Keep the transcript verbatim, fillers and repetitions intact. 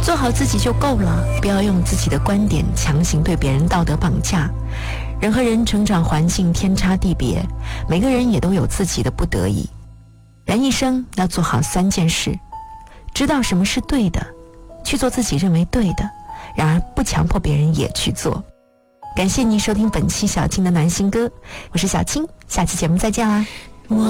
做好自己就够了，不要用自己的观点强行对别人道德绑架。人和人成长环境天差地别，每个人也都有自己的不得已。人一生要做好三件事：知道什么是对的，去做自己认为对的，然而不强迫别人也去做。感谢您收听本期小青的暖心歌，我是小青，下期节目再见啦。